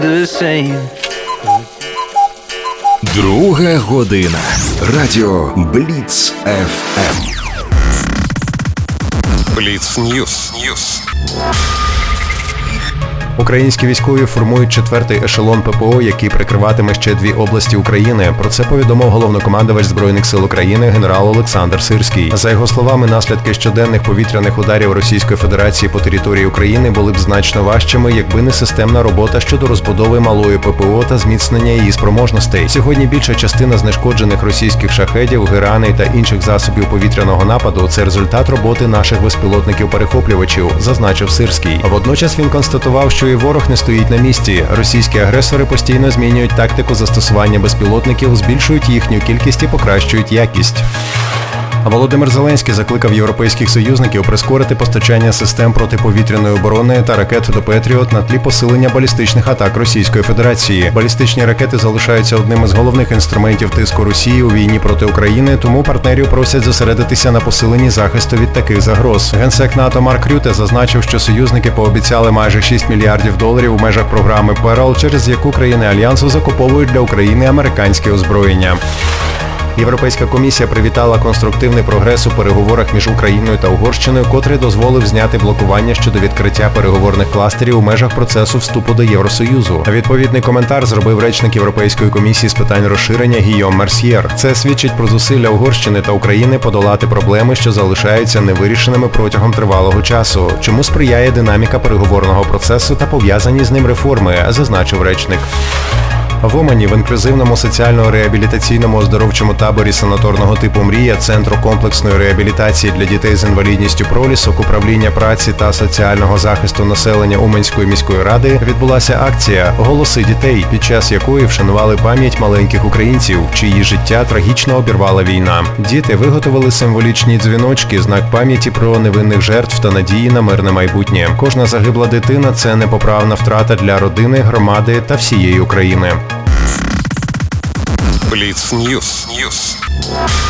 the same. Друга година. Радіо Бліц ФМ. Бліц Ньюс. Українські військові формують четвертий ешелон ППО, який прикриватиме ще дві області України. Про це повідомив головнокомандувач Збройних сил України генерал Олександр Сирський. За його словами, наслідки щоденних повітряних ударів Російської Федерації по території України були б значно важчими, якби не системна робота щодо розбудови малої ППО та зміцнення її спроможностей. Сьогодні більша частина знешкоджених російських шахедів, гераней та інших засобів повітряного нападу – це результат роботи наших безпілотників-перехоплювачів, зазначив Сирський. Водночас він констатував, що і ворог не стоїть на місці. Російські агресори постійно змінюють тактику застосування безпілотників, збільшують їхню кількість і покращують якість. Володимир Зеленський закликав європейських союзників прискорити постачання систем протиповітряної оборони та ракет до Петріот на тлі посилення балістичних атак Російської Федерації. Балістичні ракети залишаються одним із головних інструментів тиску Росії у війні проти України, тому партнерів просять зосередитися на посиленні захисту від таких загроз. Генсек НАТО Марк Рюте зазначив, що союзники пообіцяли майже $6 мільярдів у межах програми ПЕРЛ, через яку країни Альянсу закуповують для України американське озброєння. Європейська комісія привітала конструктивний прогрес у переговорах між Україною та Угорщиною, котрий дозволив зняти блокування щодо відкриття переговорних кластерів у межах процесу вступу до Євросоюзу. Відповідний коментар зробив речник Європейської комісії з питань розширення Гійом Мерсьєр. Це свідчить про зусилля Угорщини та України подолати проблеми, що залишаються невирішеними протягом тривалого часу, чому сприяє динаміка переговорного процесу та пов'язані з ним реформи, зазначив речник. В Умані в інклюзивному соціально-реабілітаційному оздоровчому таборі санаторного типу «Мрія» Центру комплексної реабілітації для дітей з інвалідністю «Пролісок» Управління праці та соціального захисту населення Уманської міської ради відбулася акція «Голоси дітей», під час якої вшанували пам'ять маленьких українців, чиї життя трагічно обірвала війна. Діти виготовили символічні дзвіночки, знак пам'яті про невинних жертв та надії на мирне майбутнє. Кожна загибла дитина – це непоправна втрата для родини, громади та всієї України. Бліц Ньюс.